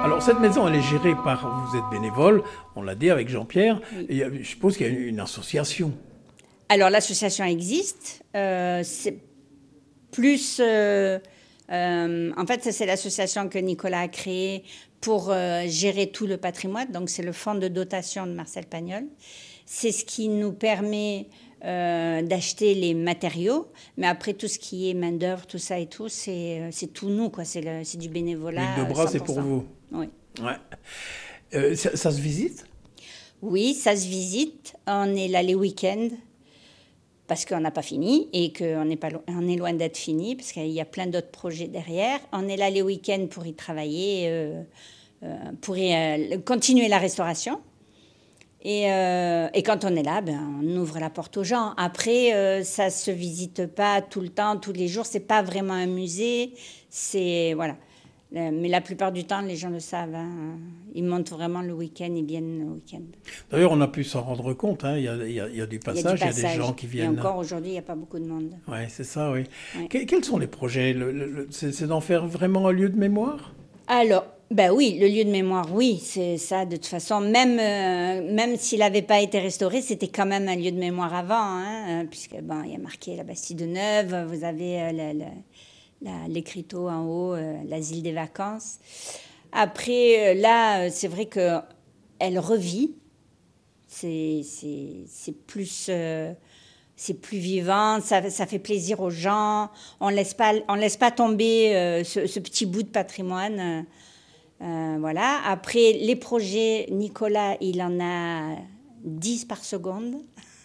Alors, cette maison, elle est gérée par... Vous êtes bénévole, on l'a dit avec Jean-Pierre. Oui. Et je suppose qu'il y a une association. Alors, l'association existe. C'est plus... en fait, c'est l'association que Nicolas a créée pour gérer tout le patrimoine. Donc, c'est le fonds de dotation de Marcel Pagnol. C'est ce qui nous permet d'acheter les matériaux. Mais après, tout ce qui est main-d'œuvre, tout ça et tout, c'est tout nous, quoi. C'est du bénévolat. L'huile de bras, c'est 100%. pour vous. Oui. Ouais. Ça se visite? Oui, ça se visite. On est là les week-ends parce qu'on n'a pas fini et qu'on on est loin d'être fini parce qu'il y a plein d'autres projets derrière. On est là les week-ends pour y travailler, pour continuer la restauration. Et quand on est là, on ouvre la porte aux gens. Après, ça ne se visite pas tout le temps, tous les jours. Ce n'est pas vraiment un musée. Voilà. Mais la plupart du temps, les gens le savent. Hein. Ils montent vraiment le week-end, ils viennent le week-end. D'ailleurs, on a pu s'en rendre compte. Hein. Il y a du passage, il y a des gens qui viennent. Et encore aujourd'hui, il n'y a pas beaucoup de monde. Oui, c'est ça, oui. Ouais. Quels sont les projets? C'est d'en faire vraiment un lieu de mémoire? Alors, oui, le lieu de mémoire, oui, c'est ça. De toute façon, même s'il n'avait pas été restauré, c'était quand même un lieu de mémoire avant, hein, puisque il y a marqué la Bastide de Neuve, vous avez l'écriteau en haut, l'asile des vacances. Après, là, c'est vrai qu'elle revit. C'est plus vivant, ça fait plaisir aux gens. On laisse pas tomber ce petit bout de patrimoine. Voilà. Après, les projets, Nicolas, il en a 10 par seconde.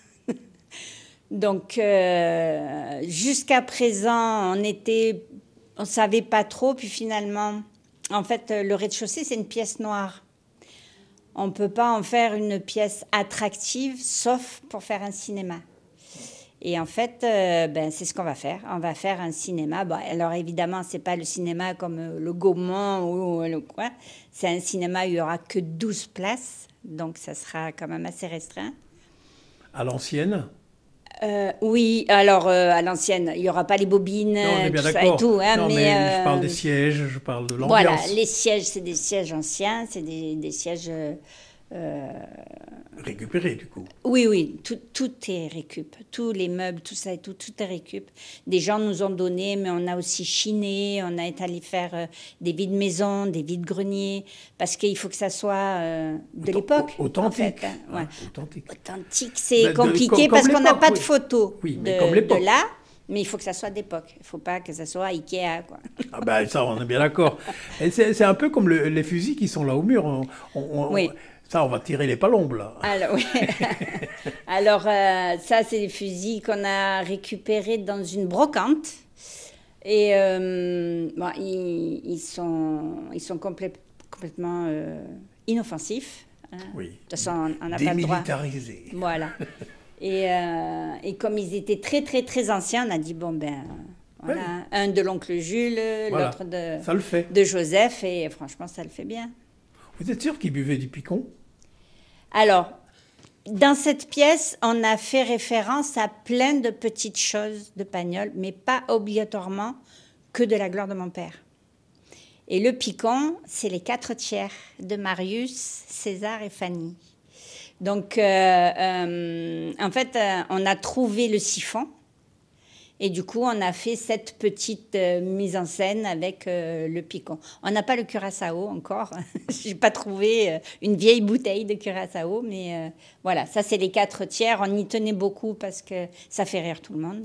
Donc, jusqu'à présent, on savait pas trop. Puis finalement, en fait, le rez-de-chaussée, c'est une pièce noire. On ne peut pas en faire une pièce attractive, sauf pour faire un cinéma. Et en fait, c'est ce qu'on va faire. On va faire un cinéma. Alors évidemment, ce n'est pas le cinéma comme le Gaumont ou le quoi. C'est un cinéma où il n'y aura que 12 places. Donc, ça sera quand même assez restreint. À l'ancienne? Oui, alors à l'ancienne, il n'y aura pas les bobines, non, on est bien tout ça d'accord. et tout. Hein, non, mais je parle des sièges, je parle de l'ambiance. Voilà, les sièges, c'est des sièges anciens, c'est des sièges... récupérés, du coup. Oui, tout est récup. Tous les meubles, tout ça et tout est récup. Des gens nous ont donné, mais on a aussi chiné, on est allé faire des vides-maisons, des vides-greniers, parce qu'il faut que ça soit de l'époque. Authentique. En fait, hein, ouais. Authentique. Authentique, c'est compliqué comme parce qu'on n'a pas de oui. photos comme de là, mais il faut que ça soit d'époque. Il ne faut pas que ça soit Ikea, quoi. Ah ça, on est bien d'accord. Et c'est un peu comme les fusils qui sont là au mur. Oui. Ça, on va tirer les palombes, là. Alors, oui. Alors ça, c'est des fusils qu'on a récupérés dans une brocante. Et ils sont complètement inoffensifs. Hein. Oui. De toute façon, on n'a pas le droit. Démilitarisés. Voilà. Et comme ils étaient très, très, très anciens, on a dit, voilà, oui. un de l'oncle Jules, voilà. l'autre ça le fait. de Joseph, et franchement, ça le fait bien. Vous êtes sûr qu'ils buvaient du picon? Alors, dans cette pièce, on a fait référence à plein de petites choses de Pagnol, mais pas obligatoirement que de la gloire de mon père. Et le picon, c'est les 4/3 de Marius, César et Fanny. Donc, en fait, on a trouvé le siphon. Et du coup, on a fait cette petite mise en scène avec le picon. On n'a pas le curaçao encore. Je n'ai pas trouvé une vieille bouteille de curaçao. Mais voilà, ça, c'est les 4/3. On y tenait beaucoup parce que ça fait rire tout le monde.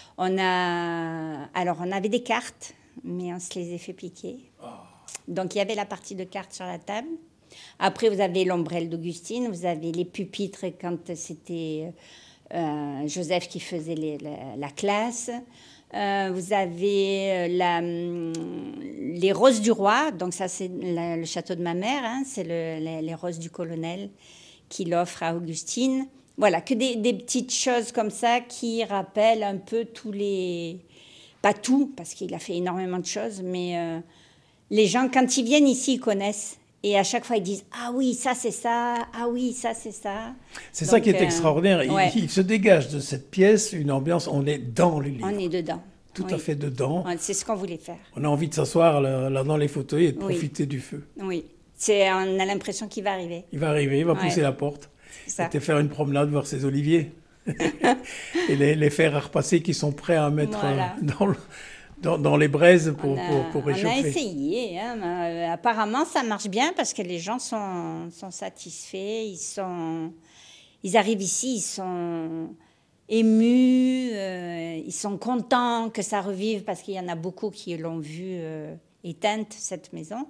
Alors, on avait des cartes, mais on se les a fait piquer. Donc, il y avait la partie de cartes sur la table. Après, vous avez l'ombrelle d'Augustine. Vous avez les pupitres quand c'était... Joseph qui faisait la classe. Vous avez les roses du roi. Donc ça, c'est le château de ma mère. Hein, c'est les roses du colonel qu'il offre à Augustine. Voilà, que des petites choses comme ça qui rappellent un peu tous les... Pas tout, parce qu'il a fait énormément de choses, mais les gens, quand ils viennent ici, ils connaissent. Et à chaque fois, ils disent « Ah oui, ça, c'est ça. Ah oui, ça, c'est ça. » C'est ça qui est extraordinaire. Ouais. Il se dégage de cette pièce une ambiance, on est dans le livre. On est dedans. Tout à fait dedans. C'est ce qu'on voulait faire. On a envie de s'asseoir là dans les fauteuils et de profiter du feu. Oui, On a l'impression qu'il va arriver. Il va arriver, il va pousser la porte. Ça. Et faire une promenade, voir ses oliviers. Et les fers à repasser qui sont prêts à mettre dans les braises pour réchauffer. On a essayé. Hein, apparemment, ça marche bien parce que les gens sont satisfaits. Ils arrivent ici, ils sont émus, ils sont contents que ça revive parce qu'il y en a beaucoup qui l'ont vue éteinte, cette maison.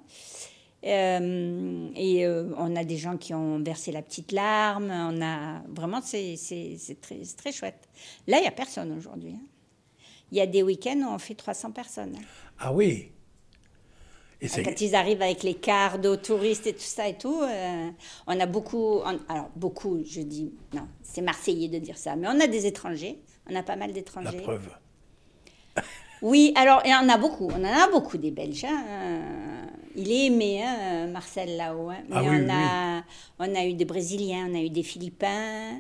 On a des gens qui ont versé la petite larme. Vraiment, c'est très chouette. Là, il n'y a personne aujourd'hui. Hein. Il y a des week-ends où on fait 300 personnes. Hein. Ah oui. Et quand ils arrivent avec les cars de touristes et tout ça et tout, on a beaucoup... alors, beaucoup, je dis... Non, c'est marseillais de dire ça. Mais on a des étrangers. On a pas mal d'étrangers. La preuve. Oui, alors, il y en a beaucoup. On en a beaucoup des Belges. Hein. Il est aimé, hein, Marcel, là-haut. Hein. Mais on a eu des Brésiliens, on a eu des Philippins,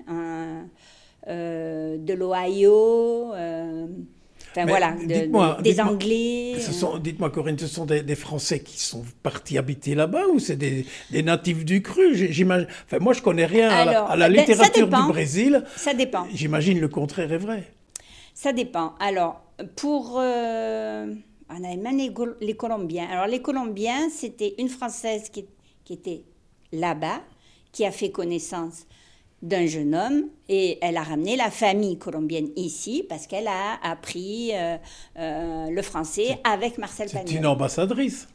de l'Ohio... Enfin, voilà, des Anglais. Dites-moi, Corinne, ce sont des Français qui sont partis habiter là-bas ou c'est des natifs du cru? J'imagine. Enfin, moi, je connais rien à la littérature du Brésil. Ça dépend. J'imagine le contraire est vrai. Ça dépend. Alors, on avait même les Colombiens. Alors, les Colombiens, c'était une Française qui était là-bas, qui a fait connaissance d'un jeune homme et elle a ramené la famille colombienne ici parce qu'elle a appris le français avec Marcel Pagnol. C'est une ambassadrice.